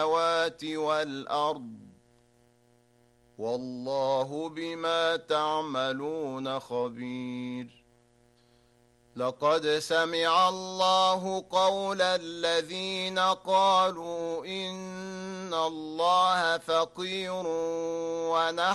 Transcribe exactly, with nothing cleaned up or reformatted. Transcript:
السماوات والأرض والله بما تعملون خبير. لقد سمع الله قول الذين قالوا إن الله فقير ونحن